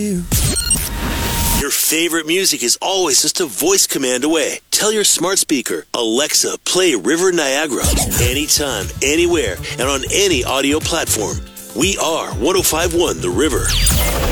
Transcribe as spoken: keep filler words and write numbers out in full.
Your favorite music is always just a voice command away. Tell your smart speaker, Alexa, play River Niagara. Anytime, anywhere, and on any audio platform. We are one oh five point one The River.